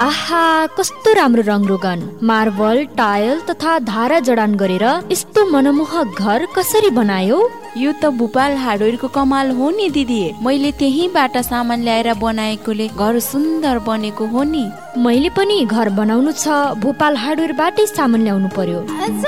आहा, कस्तो राम्रो रङ रोगन, marble, tile तथा धारा जडान गरेर यस्तो मनमोहक घर कसरी बनायो? यो त भोपाल हार्डवेयरको कमाल हो नि दिदी। मैले त्यहीबाट सामान ल्याएर बनाएकोले घर सुन्दर बनेको हो नि। मैले पनि घर बनाउनु छ, भोपाल हार्डवेयरबाटै सामान ल्याउनु पर्यो।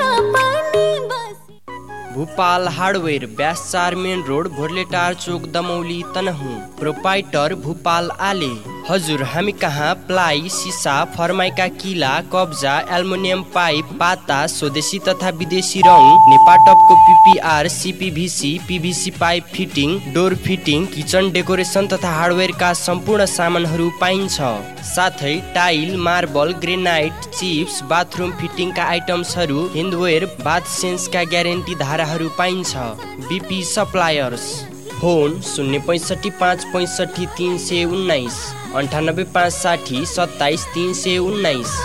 भोपाल हार्डवेयर, व्यास 4 मेन रोड, भोरलेटार चोक, दमौली, तनहुँ। प्रोपाइटर भोपाल आले। हजुर, हामी कहाँ प्लाई, सिसा, फर्माइका किला, कब्जा, एल्युमिनियम पाइप, पाता, स्वदेशी तथा विदेशी रङ, नेपाटपको PPR, सीपीभीसी, पीभीसी pipe fitting, door fitting, kitchen decoration तथा हार्डवेयरका सम्पूर्ण सामानहरू पाइन्छ। साथै tile, marble, granite, chips, bathroom फिटिङका आइटम्सहरू, हिन्दवेयर, बाथ सेन्सका ग्यारेन्टी धाराहरू पाइन्छ। BP suppliers. फोन 065 565 319, 98 560 27 319।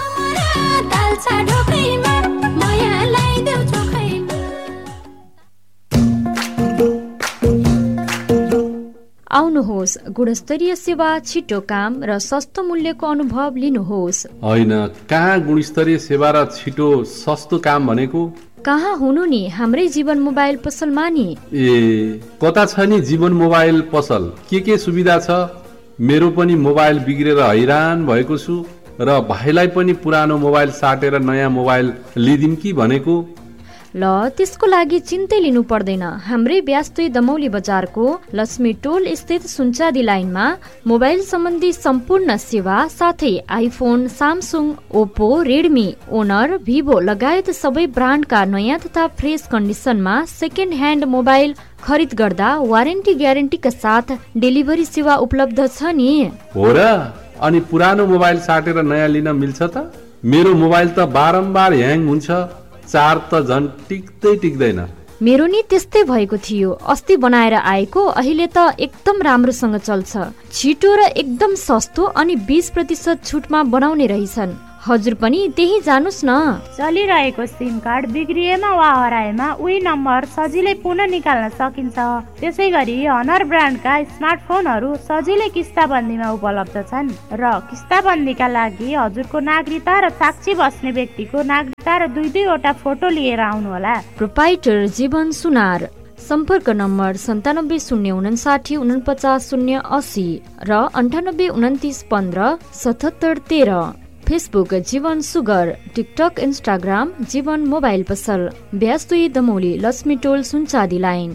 आउनुहोस्, गुणस्तरीय सेवा, छिटो काम र सस्तो मूल्यको अनुभव लिनुहोस्। होइन, कहाँ गुणस्तरीय सेवा र छिटो सस्तो काम भनेको? कहाँ हुनु नि, हाम्रै जीवन मोबाइल पसलमा नि। ए, कता छ नि जीवन मोबाइल पसल? के सुविधा छ? मेरो पनि मोबाइल बिग्रेर हैरान भएको छु र भाइलाई पनि पुरानो मोबाइल साटेर नयाँ मोबाइल लिदिम कि भनेको। ल, त्यसको लागि चिन्तै लिनु पर्दैन। हाम्रै व्यास 2 दमौली बजारको लक्ष्मी टोल स्थित सुनचादी लाइनमा मोबाइल सम्बन्धी सम्पूर्ण सेवा, साथै iPhone, Samsung, Oppo, Redmi, owner, Vivo लगायत सबै ब्रान्डका नयाँ तथा फ्रेस कन्डिसनमा सेकेन्ड ह्यान्ड मोबाइल खरिद गर्दा वारेन्टी ग्यारेन्टीका साथ डेलिभरी सेवा उपलब्ध छ नि। हो र? अनि पुरानो मोबाइल साटेर नयाँ लिन मिल्छ त? मेरो मोबाइल त बारम्बार ह्याङ हुन्छ, चार्ज त झन् टिक्दैन। मेरो नि त्यस्तै भएको थियो। अस्ति बनाएर आएको, अहिले त एकदम राम्रोसँग चल्छ। छिटो र एकदम सस्तो अनि 20% छुटमा बनाउने रहेछन्। हजुर पनि त्यही जानुस् न। चलिरहेको सिम कार्ड बिग्रिएमा वा हराएमा उही नम्बर सजिलै पुनः निकाल्न सकिन्छ। त्यसै गरी हनर ब्रान्डका स्मार्टफोनहरू सजिलै किस्ताबन्दीमा उपलब्ध छन् र किस्ताबन्दीका लागि हजुरको नागरिकता र साक्षी बस्ने व्यक्तिको नागरिकता र 2-2वटा फोटो लिएर आउनुहोला। प्रोपाइटर जीवन सुनार। सम्पर्क नम्बर 97 059 49 080 र 98 29 15 77 13। फेसबुक जीवन सुगर, टिकटक, इन्स्टाग्राम जीवन मोबाइल पसल, व्यास 2 दमौली, लक्ष्मी टोल, सुनचादी लाइन।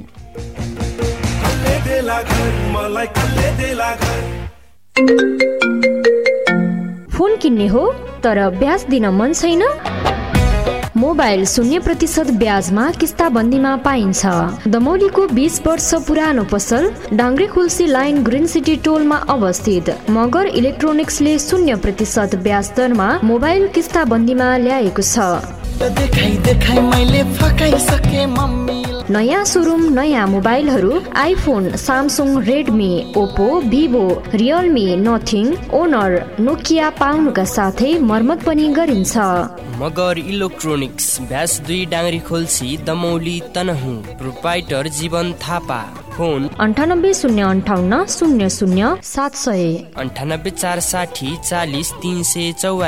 फोन किन्ने हो तर ब्याज दिन मन छैन? मोबाइल 0% ब्याजमा किस्ताबन्दीमा पाइन्छ। दमौलीको 20 वर्ष पुरानो पसल डाङ्ग्रेखुल्सी लाइन ग्रिन सिटी टोलमा अवस्थित मगर इलेक्ट्रोनिक्सले 0% ब्याज दरमा मोबाइल किस्ताबन्दीमा ल्याएको छ। नयाँ सोरुम, नयाँ मोबाइलहरू iPhone, Samsung, Redmi, Oppo, Vivo, Realme, nothing, owner, Nokia पाउनुका साथै मर्मत पनि गरिन्छ। मगर इलेक्ट्रोनिक्स, व्यास 2 डाङ्ग्रेखुल्सी, दमौली, तनहुँ। प्रोपाइटर जीवन थापा। फोन 98 058 00 700, 98 460 40 344।